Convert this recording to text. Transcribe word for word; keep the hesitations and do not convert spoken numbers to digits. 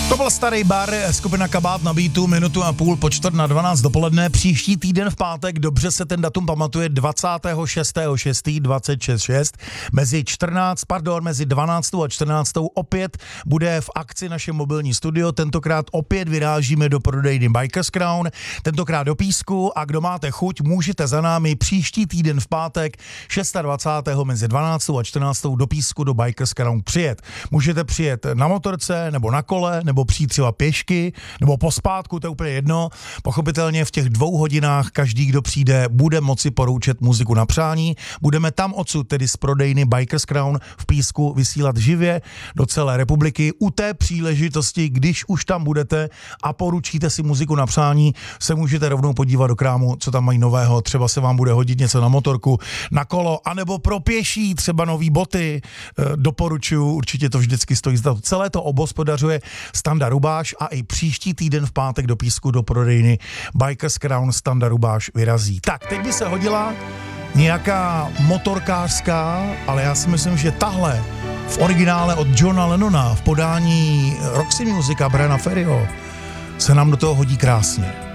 To byl Starý bar, skupina Kabát na beatu, minutu a půl po čtvrt na dvanáct dopoledne. Příští týden v pátek, dobře se ten datum pamatuje, dvacátého šestého šestého dvacet šest šest, mezi čtrnáct, pardon, mezi dvanáctou a čtrnáctou opět bude v akci naše mobilní studio, tentokrát opět vyrážíme do prodejny Bikers Crown, tentokrát do Písku, a kdo máte chuť, můžete za námi příští týden v pátek dvacátého šestého mezi dvanáctou a čtrnáctou do Písku do Bikers Crown přijet. Můžete přijet na motorce, nebo na kole, nebo přijít třeba pěšky, nebo pospátku, to je úplně jedno. Pochopitelně v těch dvou hodinách každý, kdo přijde, bude moci poroučet muziku na přání. Budeme tam odsud, tedy z prodejny Bikers Crown v Písku, vysílat živě do celé republiky. U té příležitosti, když už tam budete a poručíte si muziku na přání, se můžete rovnou podívat do krámu, co tam mají nového. Třeba se vám bude hodit něco na motorku, na kolo, anebo pro pěší, třeba nový boty. Doporučuju, určitě to vždycky stojí za to. Celé to obhospodařuje Standa Rubáš a i příští týden v pátek do Písku do prodejny Bikers Crown Standa Rubáš vyrazí. Tak, teď by se hodila nějaká motorkářská, ale já si myslím, že tahle v originále od Johna Lennona v podání Roxy Music a Briana Ferryho se nám do toho hodí krásně.